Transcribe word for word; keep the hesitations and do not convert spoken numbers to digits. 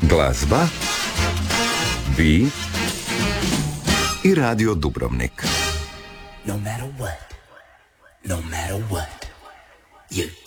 Glazba, vi i Radio Dubrovnik. No matter what, no matter what, you